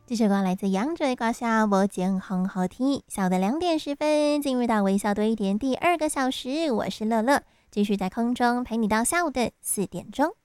这首歌来自杨哲歌下我健康好听。下午的2点10分，进入到微笑多一点第2个小时，我是乐乐，继续在空中陪你到下午的4点钟。